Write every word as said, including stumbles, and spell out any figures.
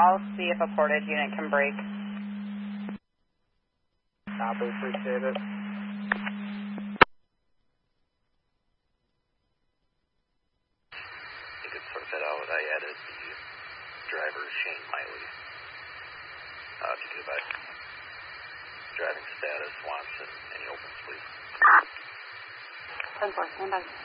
I'll see if a portage unit can break. Copy, appreciate it. You could sort that out. I added the driver, Shane Miley. Uh, if you could advise driving status, wants, and any opens, please. ten four, stand by.